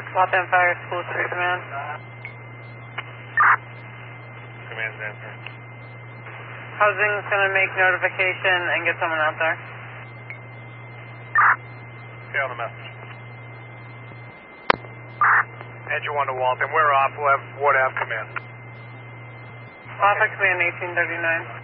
Waltham Fire School 3 Command. Command's answer. Housing's going to make notification and get someone out there. Stay on the message. Engine 1 to Waltham. We're off. We'll have Ward Ave command. Off at Command 1839.